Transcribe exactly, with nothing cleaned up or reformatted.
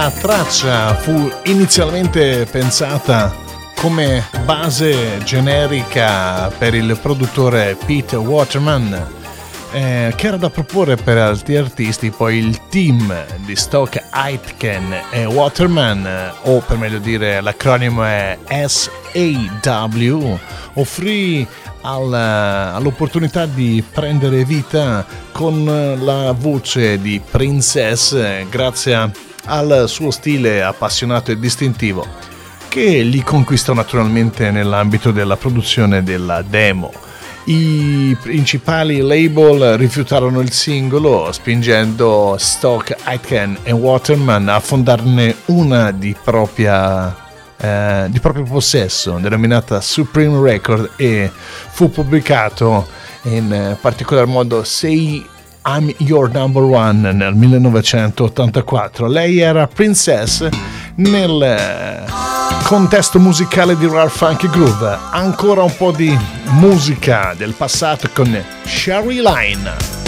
La traccia fu inizialmente pensata come base generica per il produttore Pete Waterman, eh, che era da proporre per altri artisti. Poi il team di Stock Aitken e Waterman, o per meglio dire l'acronimo è S A W, offrì al, all'opportunità di prendere vita con la voce di Princess grazie a al suo stile appassionato e distintivo, che li conquistò naturalmente nell'ambito della produzione della demo. I principali label rifiutarono il singolo, spingendo Stock Aitken e Waterman a fondarne una di propria eh, di proprio possesso, denominata Supreme Record, e fu pubblicato in particolar modo Say I'm Your Number One nel millenovecentottantaquattro. Lei era Princess nel contesto musicale di Rare Funky Groove. Ancora un po' di musica del passato con Sherry Line.